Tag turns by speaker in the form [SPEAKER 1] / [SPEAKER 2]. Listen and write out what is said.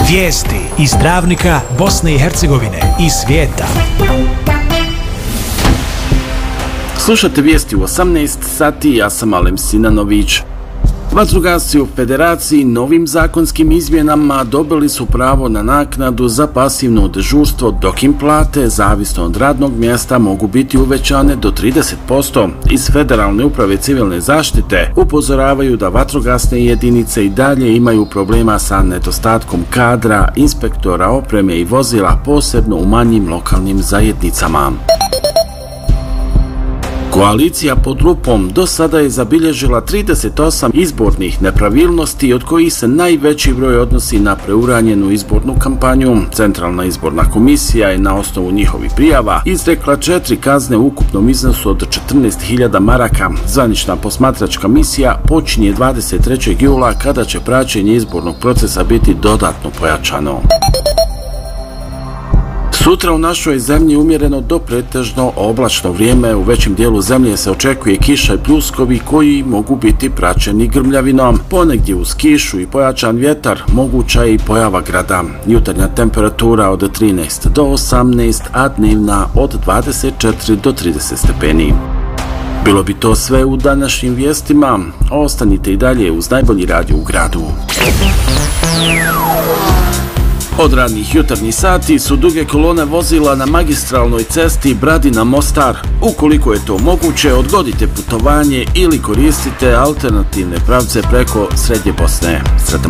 [SPEAKER 1] Vijesti iz Dravnika, Bosne i Hercegovine i svijeta.
[SPEAKER 2] Slušate vijesti u 18 sati, ja sam Alem Sinanović. Vatrogasci u Federaciji novim zakonskim izmjenama dobili su pravo na naknadu za pasivno dežurstvo, dok im plate, zavisno od radnog mjesta, mogu biti uvećane do 30%. Iz Federalne uprave civilne zaštite upozoravaju da vatrogasne jedinice i dalje imaju problema sa nedostatkom kadra, inspektora, opreme i vozila, posebno u manjim lokalnim zajednicama. Koalicija pod lupom do sada je zabilježila 38 izbornih nepravilnosti, od kojih se najveći broj odnosi na preuranjenu izbornu kampanju. Centralna izborna komisija je na osnovu njihovih prijava izrekla 4 kazne u ukupnom iznosu od 14.000 maraka. Zvanična posmatračka misija počinje 23. jula, kada će praćenje izbornog procesa biti dodatno pojačano. Sutra u našoj zemlji umjereno do pretežno oblačno vrijeme. U većem dijelu zemlje se očekuje kiša i pljuskovi koji mogu biti praćeni grmljavinom. Ponegdje uz kišu i pojačan vjetar moguća je i pojava grada. Jutarnja temperatura od 13 do 18, a dnevna od 24 do 30 stepeni. Bilo bi to sve u današnjim vijestima. Ostanite i dalje uz najbolji radio u gradu. Od ranih jutarnjih sati su duge kolone vozila na magistralnoj cesti Bradina-Mostar. Ukoliko je to moguće, odgodite putovanje ili koristite alternativne pravce preko Srednje Bosne. Sretan